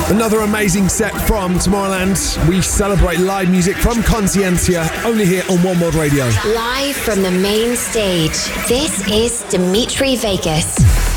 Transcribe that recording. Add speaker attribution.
Speaker 1: Another amazing set from Tomorrowland. We celebrate live music from Conscientia, only here on One World Radio.
Speaker 2: Live from the main stage, this is Dimitri Vegas.